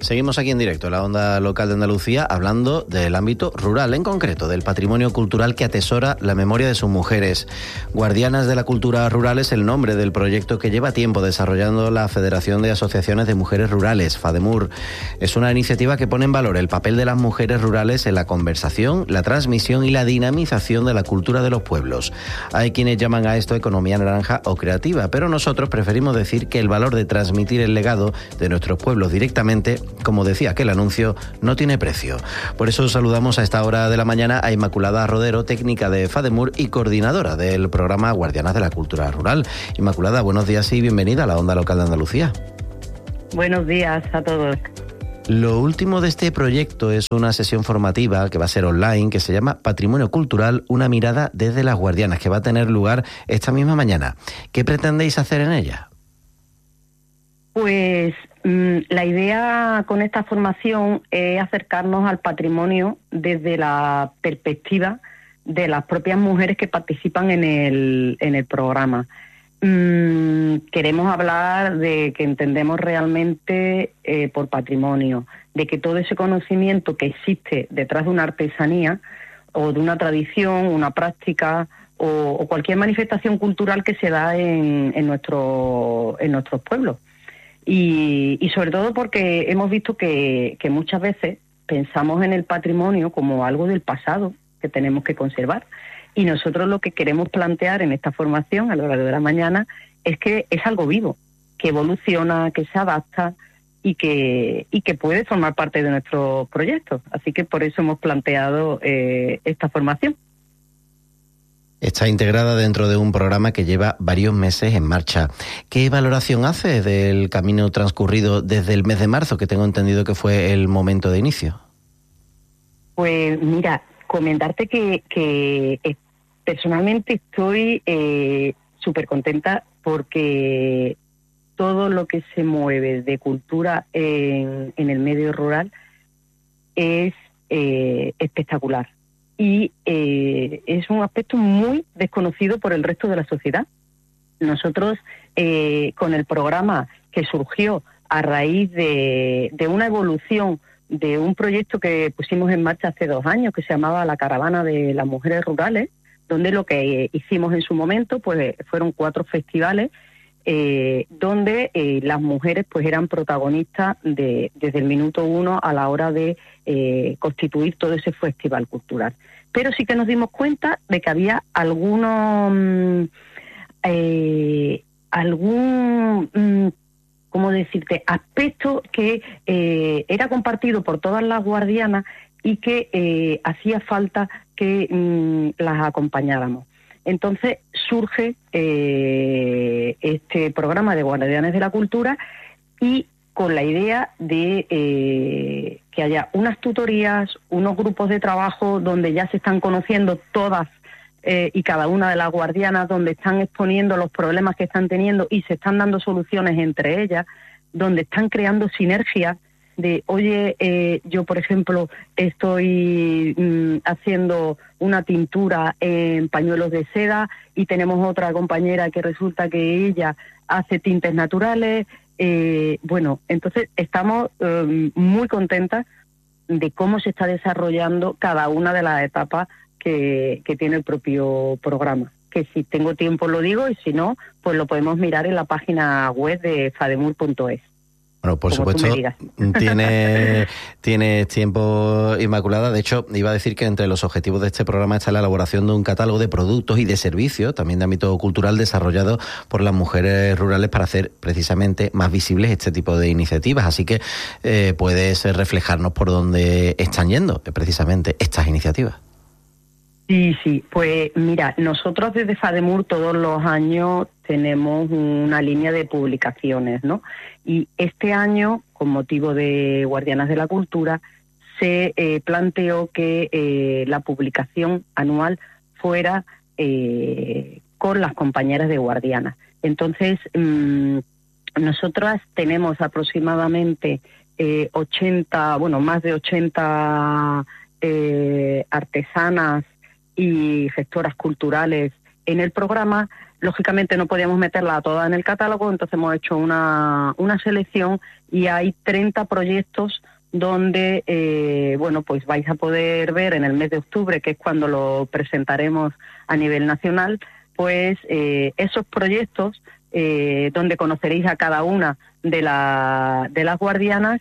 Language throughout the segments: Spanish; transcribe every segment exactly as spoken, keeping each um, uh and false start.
Seguimos aquí en directo en la onda local de Andalucía hablando del ámbito rural, en concreto del patrimonio cultural que atesora la memoria de sus mujeres. Guardianas de la Cultura Rural es el nombre del proyecto que lleva tiempo desarrollando la Federación de Asociaciones de Mujeres Rurales, FADEMUR. Es una iniciativa que pone en valor el papel de las mujeres rurales en la conversación, la transmisión y la dinamización de la cultura de los pueblos. Hay quienes llaman a esto economía naranja o creativa, pero nosotros preferimos decir que el valor de transmitir el legado de nuestros pueblos directamente, como decía aquel anuncio, no tiene precio. Por eso saludamos a esta hora de la mañana a Inmaculada Rodero, técnica de FADEMUR y coordinadora del programa Guardianas de la Cultura Rural. Inmaculada, buenos días y bienvenida a la onda local de Andalucía. Buenos días a todos. Lo último de este proyecto es una sesión formativa que va a ser online, que se llama Patrimonio Cultural, una mirada desde las guardianas, que va a tener lugar esta misma mañana. ¿Qué pretendéis hacer en ella? Pues mmm, la idea con esta formación es acercarnos al patrimonio desde la perspectiva de las propias mujeres que participan en el, en el programa. Mm, queremos hablar de que entendemos realmente eh, por patrimonio, de que todo ese conocimiento que existe detrás de una artesanía o de una tradición, una práctica o, o cualquier manifestación cultural que se da en, en, nuestro, en nuestros pueblos. Y, y sobre todo porque hemos visto que, que muchas veces pensamos en el patrimonio como algo del pasado que tenemos que conservar. Y nosotros lo que queremos plantear en esta formación a lo largo de la mañana es que es algo vivo, que evoluciona, que se adapta y que, y que puede formar parte de nuestro proyecto. Así que por eso hemos planteado eh, esta formación. Está integrada dentro de un programa que lleva varios meses en marcha. ¿Qué valoración hace del camino transcurrido desde el mes de marzo, que tengo entendido que fue el momento de inicio? Pues mira, comentarte que, que eh, personalmente estoy eh, súper contenta porque todo lo que se mueve de cultura en, en el medio rural es eh, espectacular. Y eh, es un aspecto muy desconocido por el resto de la sociedad. Nosotros, eh, con el programa que surgió a raíz de, de una evolución de un proyecto que pusimos en marcha hace dos años, que se llamaba La Caravana de las Mujeres Rurales, donde lo que hicimos en su momento pues fueron cuatro festivales, eh, donde eh, las mujeres pues eran protagonistas de, desde el minuto uno a la hora de eh, constituir todo ese festival cultural. Pero sí que nos dimos cuenta de que había algunos, eh, algún, mm, ¿cómo decirte?, aspecto que eh, era compartido por todas las guardianas y que eh, hacía falta que mm, las acompañáramos. Entonces surge eh, este programa de Guardianes de la Cultura y con la idea de eh, que haya unas tutorías, unos grupos de trabajo donde ya se están conociendo todas eh, y cada una de las guardianas, donde están exponiendo los problemas que están teniendo y se están dando soluciones entre ellas, donde están creando sinergias de, oye, eh, yo por ejemplo estoy mm, haciendo una tintura en pañuelos de seda y tenemos otra compañera que resulta que ella hace tintes naturales. Eh, bueno, entonces estamos eh, muy contentas de cómo se está desarrollando cada una de las etapas que, que tiene el propio programa. Que si tengo tiempo lo digo y si no, pues lo podemos mirar en la página web de fademur punto es. Bueno, por Como supuesto, tiene, tiene tiempo, Inmaculada. De hecho, iba a decir que entre los objetivos de este programa está la elaboración de un catálogo de productos y de servicios, también de ámbito cultural, desarrollado por las mujeres rurales para hacer precisamente más visibles este tipo de iniciativas. Así que eh, puedes reflejarnos por dónde están yendo precisamente estas iniciativas. Sí, sí, pues mira, nosotros desde FADEMUR todos los años tenemos una línea de publicaciones, ¿no? Y este año, con motivo de Guardianas de la Cultura, se eh, planteó que eh, la publicación anual fuera eh, con las compañeras de Guardianas. Entonces, mmm, nosotras tenemos aproximadamente eh, ochenta, bueno, más de ochenta eh, artesanas y gestoras culturales en el programa, lógicamente no podíamos meterla a todas en el catálogo, entonces hemos hecho una, una selección y hay treinta proyectos donde, eh, bueno, pues vais a poder ver en el mes de octubre, que es cuando lo presentaremos a nivel nacional, pues eh, esos proyectos eh, donde conoceréis a cada una de, la, de las guardianas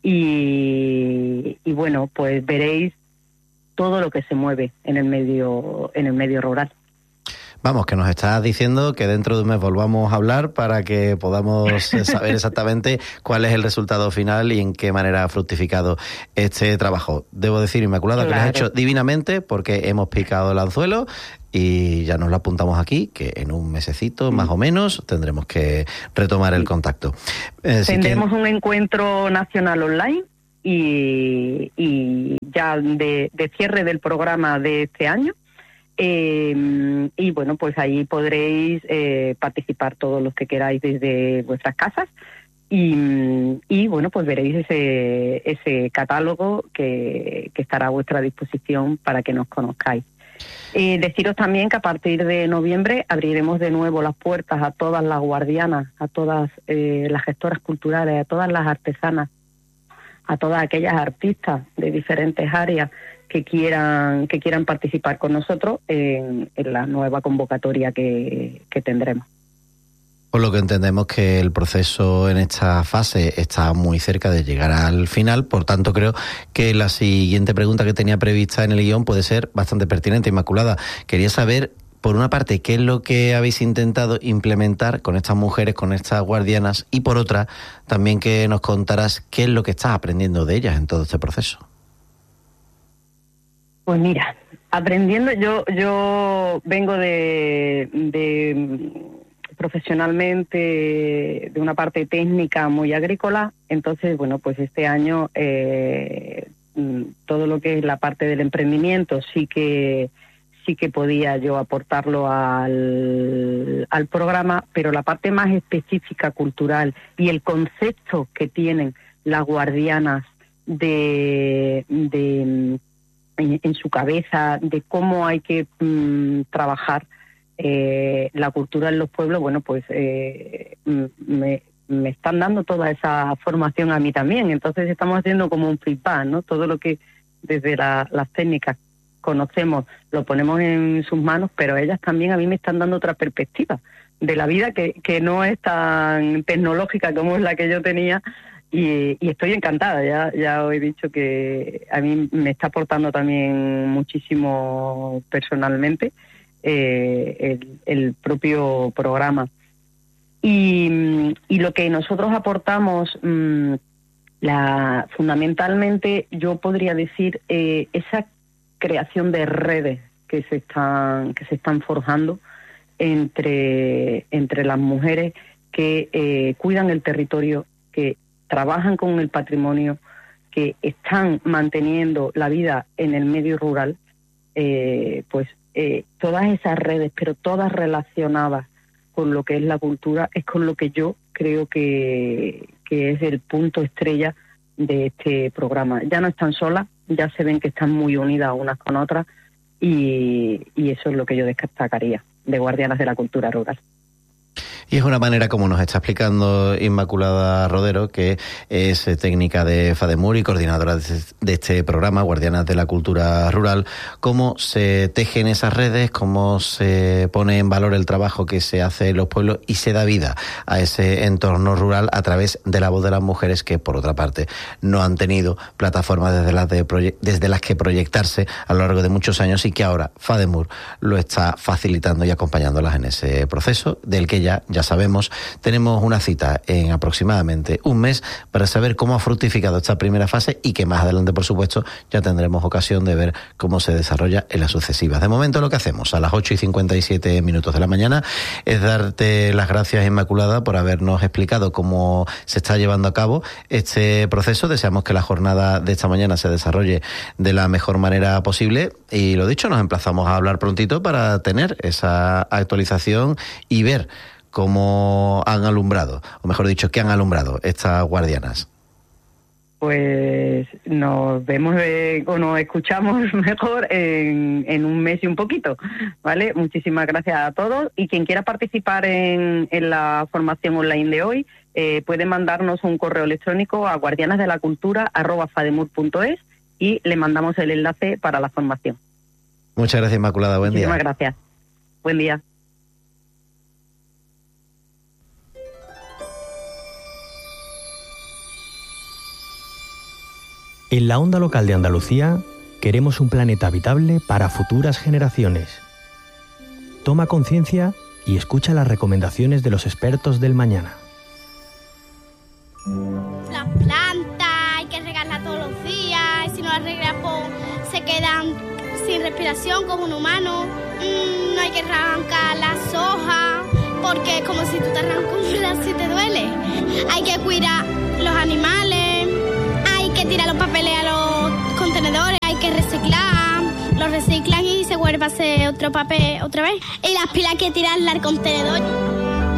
y, y, bueno, pues veréis todo lo que se mueve en el medio, en el medio rural. Vamos, que nos estás diciendo que dentro de un mes volvamos a hablar para que podamos saber exactamente cuál es el resultado final y en qué manera ha fructificado este trabajo. Debo decir, Inmaculada, claro, que lo has hecho divinamente porque hemos picado el anzuelo y ya nos lo apuntamos aquí, que en un mesecito más o menos tendremos que retomar el contacto. Eh, Tendremos que... un encuentro nacional online y, y ya de, de cierre del programa de este año. Eh, y bueno, pues ahí podréis eh, participar todos los que queráis desde vuestras casas y, y bueno, pues veréis ese, ese catálogo que, que estará a vuestra disposición para que nos conozcáis. Eh, deciros también que a partir de noviembre abriremos de nuevo las puertas a todas las guardianas, a todas eh, las gestoras culturales, a todas las artesanas, a todas aquellas artistas de diferentes áreas que quieran que quieran participar con nosotros en, en la nueva convocatoria que, que tendremos. Por lo que entendemos que el proceso en esta fase está muy cerca de llegar al final, por tanto creo que la siguiente pregunta que tenía prevista en el guión puede ser bastante pertinente. Inmaculada, quería saber, por una parte, qué es lo que habéis intentado implementar con estas mujeres, con estas guardianas, y por otra, también que nos contarás qué es lo que estás aprendiendo de ellas en todo este proceso. Pues mira, aprendiendo, yo yo vengo de, de profesionalmente de una parte técnica muy agrícola, entonces, bueno, pues este año eh, todo lo que es la parte del emprendimiento sí que sí que podía yo aportarlo al, al programa, pero la parte más específica cultural y el concepto que tienen las guardianas de... de En, en su cabeza de cómo hay que mmm, trabajar eh, la cultura en los pueblos, bueno, pues eh, me, me están dando toda esa formación a mí también. Entonces estamos haciendo como un feedback, ¿no? Todo lo que desde la, las técnicas conocemos lo ponemos en sus manos, pero ellas también a mí me están dando otra perspectiva de la vida que, que no es tan tecnológica como es la que yo tenía. Y, y estoy encantada, ya ya os he dicho que a mí me está aportando también muchísimo personalmente eh, el, el propio programa. Y, y lo que nosotros aportamos, mmm, la, fundamentalmente yo podría decir eh, esa creación de redes que se están, que se están forjando entre, entre las mujeres que eh, cuidan el territorio, que trabajan con el patrimonio, que están manteniendo la vida en el medio rural, eh, pues eh, todas esas redes, pero todas relacionadas con lo que es la cultura, es con lo que yo creo que, que es el punto estrella de este programa. Ya no están solas, ya se ven que están muy unidas unas con otras y, y eso es lo que yo destacaría de Guardianas de la Cultura Rural. Y es una manera, como nos está explicando Inmaculada Rodero, que es técnica de FADEMUR y coordinadora de este programa, Guardianas de la Cultura Rural, cómo se tejen esas redes, cómo se pone en valor el trabajo que se hace en los pueblos y se da vida a ese entorno rural a través de la voz de las mujeres que, por otra parte, no han tenido plataformas desde las, de proye- desde las que proyectarse a lo largo de muchos años y que ahora FADEMUR lo está facilitando y acompañándolas en ese proceso del que ya, ya sabemos, tenemos una cita en aproximadamente un mes para saber cómo ha fructificado esta primera fase y que más adelante, por supuesto, ya tendremos ocasión de ver cómo se desarrolla en las sucesivas. De momento, lo que hacemos a las ocho y cincuenta y siete minutos de la mañana es darte las gracias, Inmaculada, por habernos explicado cómo se está llevando a cabo este proceso. Deseamos que la jornada de esta mañana se desarrolle de la mejor manera posible y, lo dicho, nos emplazamos a hablar prontito para tener esa actualización y ver cómo han alumbrado, o mejor dicho, qué han alumbrado estas guardianas. pues nos vemos eh, o nos escuchamos mejor en, en un mes y un poquito, ¿vale? Muchísimas gracias a todos, y quien quiera participar en, en la formación online de hoy eh, puede mandarnos un correo electrónico a guardianasdelacultura arroba fademur punto es y le mandamos el enlace para la formación. Muchas gracias, Inmaculada. Buen día. Muchísimas gracias. Buen día. En la Onda Local de Andalucía queremos un planeta habitable para futuras generaciones. Toma conciencia y escucha las recomendaciones de los expertos del mañana. Las plantas hay que regarlas todos los días, y si no las regas pues se quedan sin respiración como un humano. Mm, no hay que arrancar las hojas porque es como si tú te arrancas un brazo y te duele. Hay que cuidar los animales, hay que tirar los papeles a los contenedores, hay que reciclar, los reciclan y se vuelve a hacer otro papel otra vez. Y las pilas hay que tirarlas al contenedor.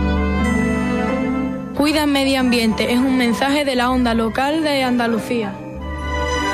Cuida el medio ambiente es un mensaje de la Onda Local de Andalucía.